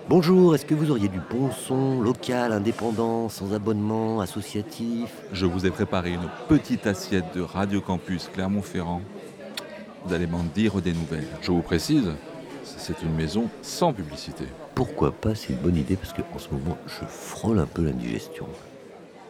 Bonjour, est-ce que vous auriez du bon son, local, indépendant, sans abonnement, associatif? Je vous ai préparé une petite assiette de Radio Campus Clermont-Ferrand. Vous allez m'en dire des nouvelles. Je vous précise, c'est une maison sans publicité. Pourquoi pas, c'est une bonne idée parce qu'en ce moment, je frôle un peu l'indigestion.